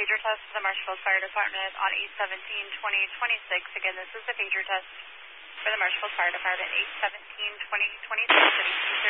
pager test for the Marshfield Fire Department on 8/17/2026. Again, this is the pager test for the Marshfield Fire Department, 8/17/2026 at